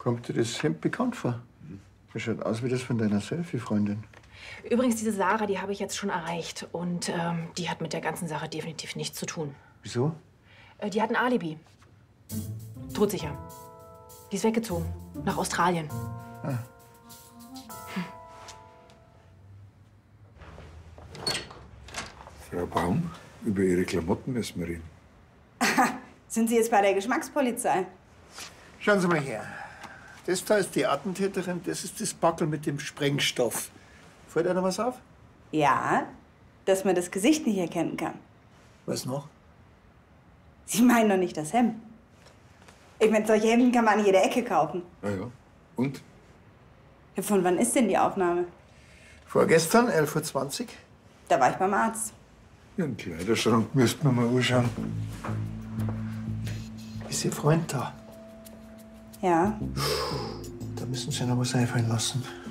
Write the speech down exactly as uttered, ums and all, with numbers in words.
Kommt dir das Hemd bekannt vor? Das schaut aus wie das von deiner Selfie-Freundin. Übrigens, diese Sarah, die habe ich jetzt schon erreicht. Und ähm, die hat mit der ganzen Sache definitiv nichts zu tun. Wieso? Äh, die hat ein Alibi. Todsicher. Die ist weggezogen. Nach Australien. Ah. Frau Baum, über Ihre Klamotten müssen wir reden. Sind Sie jetzt bei der Geschmackspolizei? Schauen Sie mal her. Das da ist die Attentäterin, das ist das Backel mit dem Sprengstoff. Fällt einer was auf? Ja, dass man das Gesicht nicht erkennen kann. Was noch? Sie meinen doch nicht das Hemd. Ich meine, solche Hemden kann man an jeder Ecke kaufen. Ja, ja. Und? Ja, von wann ist denn die Aufnahme? Vorgestern, elf Uhr zwanzig. Da war ich beim Arzt. Ihren Kleiderschrank müssten wir mal anschauen. Ist Ihr Freund da? Ja. Da müssen Sie noch was einfallen lassen.